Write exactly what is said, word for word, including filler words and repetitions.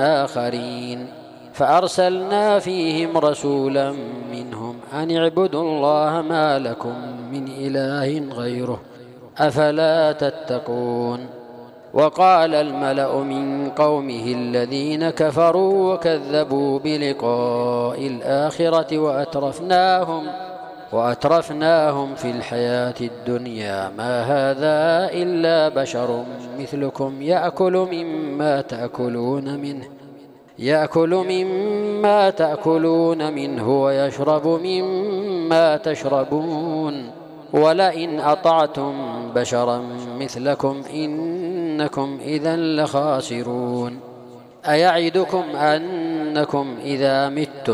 آخرين فأرسلنا فيهم رسولا منهم أن اعبدوا الله ما لكم من إله غيره أفلا تتقون. وقال الملأ من قومه الذين كفروا وكذبوا بلقاء الآخرة وأترفناهم وأترفناهم في الحياة الدنيا ما هذا إلا بشر مثلكم يأكل مما تأكلون منه يأكل مما تأكلون منه ويشرب مما تشربون ولئن أطعتم بشرا مثلكم إنكم إذا لخاسرون. أيعدكم أنكم إذا متم